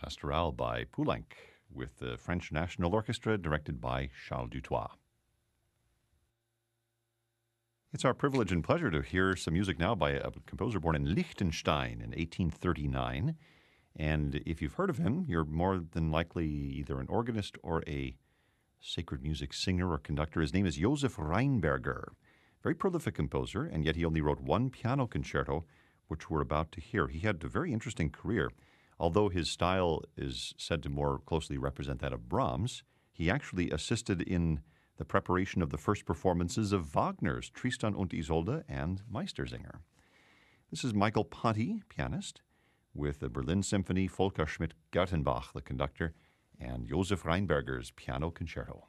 Pastoral by Poulenc with the French National Orchestra directed by Charles Dutoit. It's our privilege and pleasure to hear some music now by a composer born in Liechtenstein in 1839. And if you've heard of him, you're more than likely either an organist or a sacred music singer or conductor. His name is Josef Rheinberger. Very prolific composer, and yet he only wrote one piano concerto, which we're about to hear. He had a very interesting career. Although his style is said to more closely represent that of Brahms, he actually assisted in the preparation of the first performances of Wagner's Tristan und Isolde and Meistersinger. This is Michael Ponty, pianist, with the Berlin Symphony, Volker Schmidt-Gertenbach, the conductor, and Josef Rheinberger's piano concerto.